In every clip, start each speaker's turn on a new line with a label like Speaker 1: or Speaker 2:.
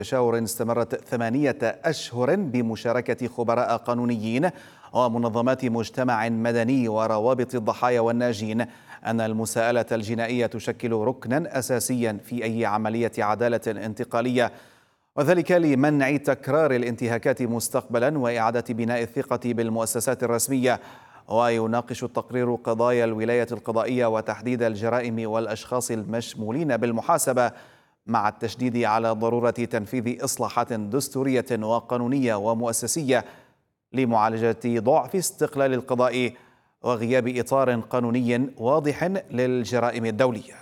Speaker 1: تشاور استمرت 8 أشهر بمشاركة خبراء قانونيين ومنظمات مجتمع مدني وروابط الضحايا والناجين أن المساءلة الجنائية تشكل ركنا أساسيا في أي عملية عدالة انتقالية، وذلك لمنع تكرار الانتهاكات مستقبلا وإعادة بناء الثقة بالمؤسسات الرسمية. ويناقش التقرير قضايا الولاية القضائية وتحديد الجرائم والأشخاص المشمولين بالمحاسبة، مع التشديد على ضرورة تنفيذ إصلاحات دستورية وقانونية ومؤسسية لمعالجة ضعف استقلال القضاء وغياب إطار قانوني واضح للجرائم الدولية.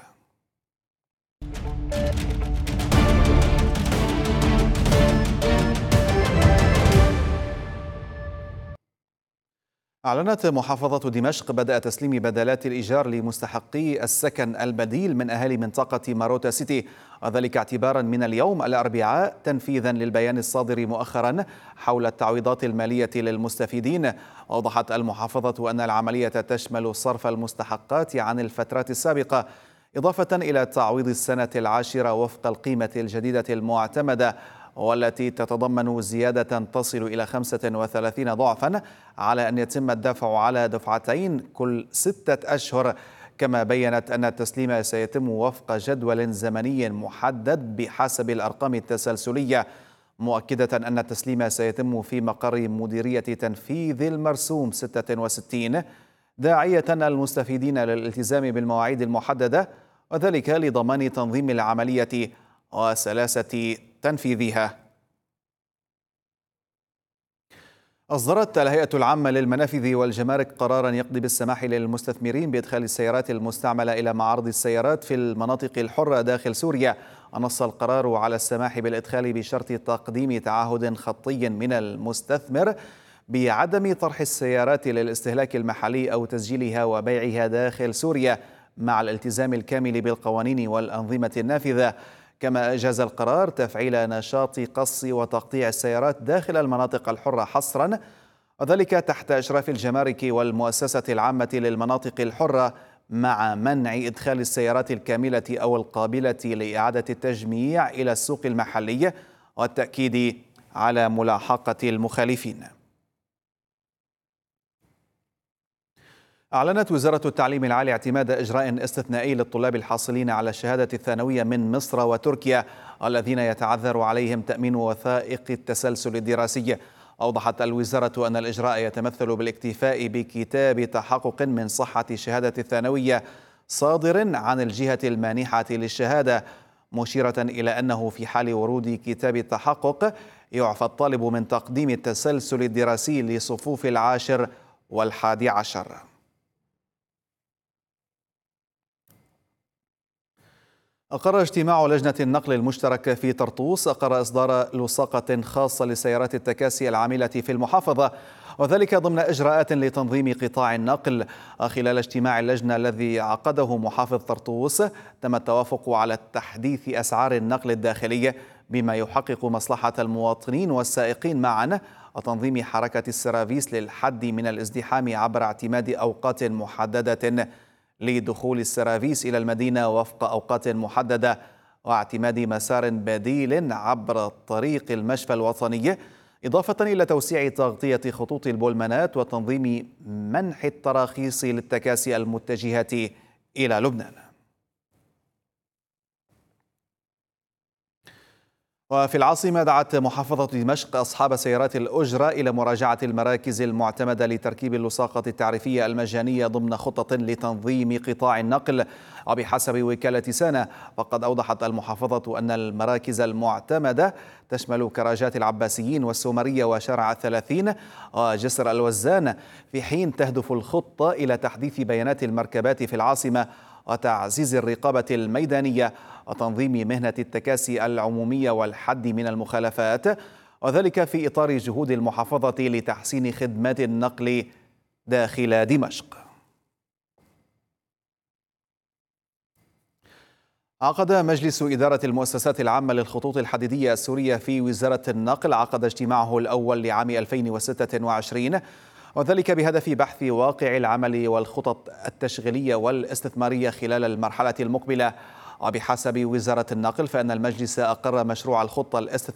Speaker 1: أعلنت محافظة دمشق بدء تسليم بدلات الإيجار لمستحقي السكن البديل من أهالي منطقة ماروتا سيتي، وذلك اعتبارا من اليوم الأربعاء تنفيذا للبيان الصادر مؤخرا حول التعويضات المالية للمستفيدين. أوضحت المحافظة أن العملية تشمل صرف المستحقات عن الفترات السابقة، إضافة إلى تعويض السنة العاشرة وفق القيمة الجديدة المعتمدة، والتي تتضمن زيادة تصل إلى 35 ضعفا على أن يتم الدفع على دفعتين كل 6 أشهر. كما بيّنت أن التسليم سيتم وفق جدول زمني محدد بحسب الأرقام التسلسلية، مؤكدة أن التسليم سيتم في مقر مديرية تنفيذ المرسوم 66، داعية المستفيدين للالتزام بالمواعيد المحددة، وذلك لضمان تنظيم العملية وسلاسة تنفيذها. أصدرت الهيئة العامة للمنافذ والجمارك قراراً يقضي بالسماح للمستثمرين بإدخال السيارات المستعملة إلى معارض السيارات في المناطق الحرة داخل سوريا. نص القرار على السماح بالإدخال بشرط تقديم تعهد خطي من المستثمر بعدم طرح السيارات للاستهلاك المحلي أو تسجيلها وبيعها داخل سوريا، مع الالتزام الكامل بالقوانين والأنظمة النافذة. كما أجاز القرار تفعيل نشاط قص وتقطيع السيارات داخل المناطق الحرة حصرا، وذلك تحت إشراف الجمارك والمؤسسة العامة للمناطق الحرة، مع منع إدخال السيارات الكاملة أو القابلة لإعادة التجميع إلى السوق المحلي، والتأكيد على ملاحقة المخالفين. أعلنت وزارة التعليم العالي اعتماد إجراء استثنائي للطلاب الحاصلين على الشهادة الثانوية من مصر وتركيا الذين يتعذر عليهم تأمين وثائق التسلسل الدراسي. أوضحت الوزارة أن الإجراء يتمثل بالاكتفاء بكتاب تحقق من صحة شهادة الثانوية صادر عن الجهة المانحة للشهادة، مشيرة إلى أنه في حال ورود كتاب التحقق يعفى الطالب من تقديم التسلسل الدراسي لصفوف 10 و11. أقر اجتماع لجنة النقل المشترك في طرطوس إصدار لصاقة خاصة لسيارات التكاسي العاملة في المحافظة، وذلك ضمن إجراءات لتنظيم قطاع النقل. خلال اجتماع اللجنة الذي عقده محافظ طرطوس تم التوافق على تحديث أسعار النقل الداخلي بما يحقق مصلحة المواطنين والسائقين معا، وتنظيم حركة السرافيس للحد من الازدحام عبر اعتماد أوقات محددة لدخول السرافيس إلى المدينة وفق أوقات محددة، واعتماد مسار بديل عبر طريق المشفى الوطني، إضافة إلى توسيع تغطية خطوط البولمانات وتنظيم منح التراخيص للتكاسي المتجهة إلى لبنان. وفي العاصمة دعت محافظة دمشق أصحاب سيارات الأجرة إلى مراجعة المراكز المعتمدة لتركيب اللصاقة التعريفية المجانية ضمن خطط لتنظيم قطاع النقل. وبحسب وكالة سانا فقد أوضحت المحافظة أن المراكز المعتمدة تشمل كراجات العباسيين والسومرية وشارع 30 وجسر الوزان، في حين تهدف الخطة إلى تحديث بيانات المركبات في العاصمة وتعزيز الرقابة الميدانية وتنظيم مهنة التكاسي العمومية والحد من المخالفات، وذلك في إطار جهود المحافظة لتحسين خدمات النقل داخل دمشق. عقد مجلس إدارة المؤسسات العامة للخطوط الحديدية السورية في وزارة النقل اجتماعه الأول لعام 2026، وذلك بهدف بحث واقع العمل والخطط التشغيلية والاستثمارية خلال المرحلة المقبلة. وبحسب وزارة النقل فإن المجلس أقر مشروع الخطة الاستثمارية